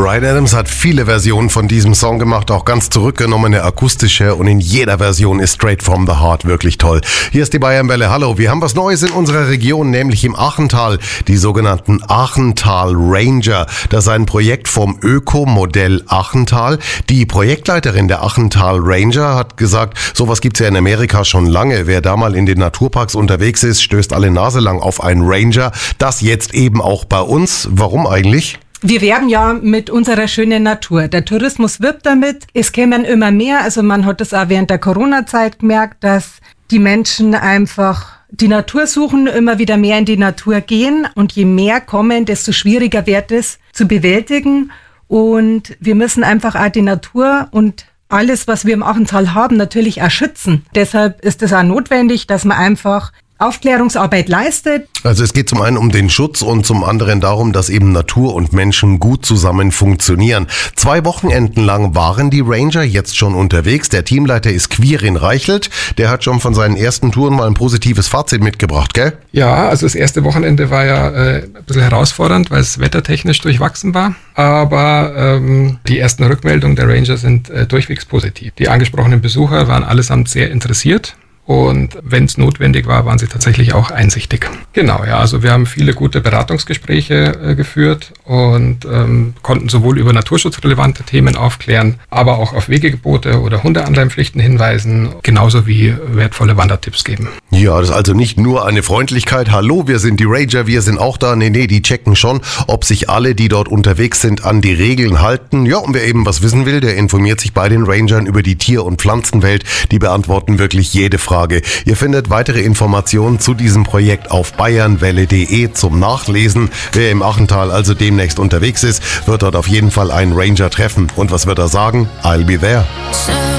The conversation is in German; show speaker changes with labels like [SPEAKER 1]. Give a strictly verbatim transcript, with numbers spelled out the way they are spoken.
[SPEAKER 1] Bryan Adams hat viele Versionen von diesem Song gemacht, auch ganz zurückgenommene akustische, und in jeder Version ist Straight from the Heart wirklich toll. Hier ist die Bayernwelle. Hallo, wir haben was Neues in unserer Region, nämlich im Achental, die sogenannten Achental Ranger. Das ist ein Projekt vom Ökomodell Achental. Die Projektleiterin der Achental Ranger hat gesagt, sowas gibt's ja in Amerika schon lange. Wer da mal in den Naturparks unterwegs ist, stößt alle Nase lang auf einen Ranger. Das jetzt eben auch bei uns. Warum eigentlich?
[SPEAKER 2] Wir werben ja mit unserer schönen Natur. Der Tourismus wirbt damit. Es kämen immer mehr. Also man hat das auch während der Corona-Zeit gemerkt, dass die Menschen einfach die Natur suchen, immer wieder mehr in die Natur gehen. Und je mehr kommen, desto schwieriger wird es zu bewältigen. Und wir müssen einfach auch die Natur und alles, was wir im Achental haben, natürlich auch schützen. Deshalb ist es auch notwendig, dass man einfach Aufklärungsarbeit leistet.
[SPEAKER 1] Also es geht zum einen um den Schutz und zum anderen darum, dass eben Natur und Menschen gut zusammen funktionieren. Zwei Wochenenden lang waren die Ranger jetzt schon unterwegs. Der Teamleiter ist Quirin Reichelt. Der hat schon von seinen ersten Touren mal ein positives Fazit mitgebracht, gell?
[SPEAKER 3] Ja, also das erste Wochenende war ja äh, ein bisschen herausfordernd, weil es wettertechnisch durchwachsen war. Aber ähm, die ersten Rückmeldungen der Ranger sind äh, durchwegs positiv. Die angesprochenen Besucher waren allesamt sehr interessiert. Und wenn es notwendig war, waren sie tatsächlich auch einsichtig. Genau, ja, also wir haben viele gute Beratungsgespräche äh, geführt und ähm, konnten sowohl über naturschutzrelevante Themen aufklären, aber auch auf Wegegebote oder Hundeanleihenpflichten hinweisen, genauso wie wertvolle Wandertipps geben.
[SPEAKER 1] Ja, das ist also nicht nur eine Freundlichkeit, hallo, wir sind die Ranger, wir sind auch da. Nee, nee, die checken schon, ob sich alle, die dort unterwegs sind, an die Regeln halten. Ja, und wer eben was wissen will, der informiert sich bei den Rangern über die Tier- und Pflanzenwelt. Die beantworten wirklich jede Frage. Ihr findet weitere Informationen zu diesem Projekt auf bayernwelle punkt de zum Nachlesen. Wer im Achental also demnächst unterwegs ist, wird dort auf jeden Fall einen Ranger treffen. Und was wird er sagen? I'll be there.